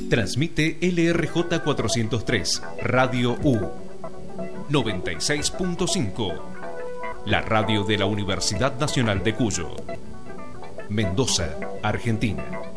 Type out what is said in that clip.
Transmite LRJ 403, Radio U 96.5, la radio de la Universidad Nacional de Cuyo, Mendoza, Argentina.